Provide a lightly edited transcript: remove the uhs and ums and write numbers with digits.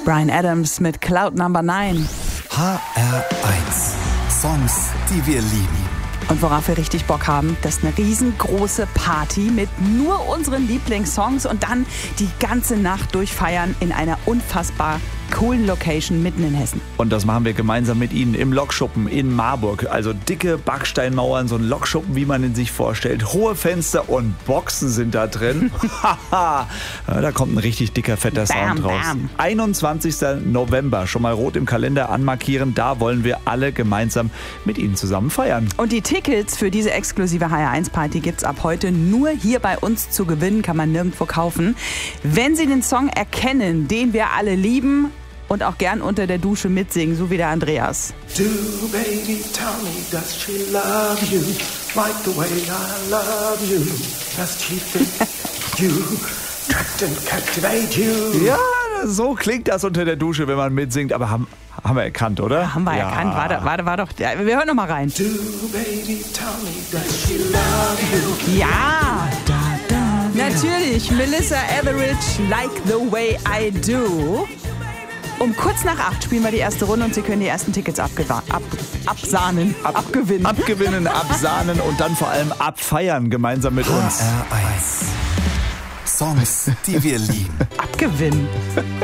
Bryan Adams mit Cloud Number 9. HR1. Songs, die wir lieben. Und worauf wir richtig Bock haben, das ist eine riesengroße Party mit nur unseren Lieblingssongs und dann die ganze Nacht durchfeiern in einer unfassbar coolen Location mitten in Hessen. Und das machen wir gemeinsam mit Ihnen im Lokschuppen in Marburg. Also dicke Backsteinmauern, so ein Lokschuppen, wie man ihn sich vorstellt. Hohe Fenster und Boxen sind da drin. Ja, da kommt ein richtig dicker, fetter Sound raus. 21. November, schon mal rot im Kalender anmarkieren. Da wollen wir alle gemeinsam mit Ihnen zusammen feiern. Und die Tickets für diese exklusive HR1-Party gibt's ab heute nur hier bei uns zu gewinnen, kann man nirgendwo kaufen. Wenn Sie den Song erkennen, den wir alle lieben, und auch gern unter der Dusche mitsingen, so wie der Andreas. Do baby, tell me, does she love you like the way I love you? Does she think you attract and captivate you? Ja, so klingt das unter der Dusche, wenn man mitsingt. Aber haben wir erkannt, oder? Haben wir erkannt. War doch. Ja, wir hören noch mal rein. Do baby, tell me, does she love you? Ja! Natürlich, Melissa Etheridge, Like the Way I Do. Um kurz nach 8 spielen wir die erste Runde und Sie können die ersten Tickets absahnen, abgewinnen. Abgewinnen, absahnen und dann vor allem abfeiern gemeinsam mit uns. HR1. Songs, die wir lieben. Abgewinnen.